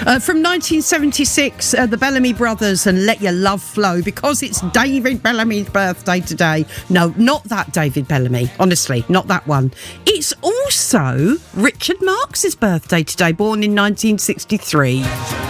From 1976, the Bellamy Brothers and Let Your Love Flow, because it's David Bellamy's birthday today. No, not that David Bellamy. Honestly, not that one. It's also Richard Marx's birthday today, born in 1963.